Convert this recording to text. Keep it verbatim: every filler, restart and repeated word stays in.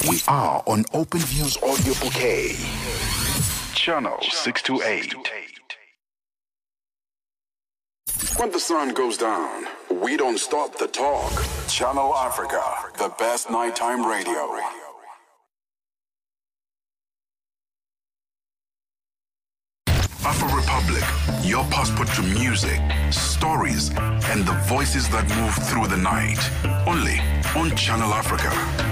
We are on OpenView's audio bouquet. Channel six two eight. When the sun goes down, we don't stop the talk. Channel Africa, the best nighttime radio. Afro Republic, your passport to music, stories, and the voices that move through the night. Only on Channel Africa.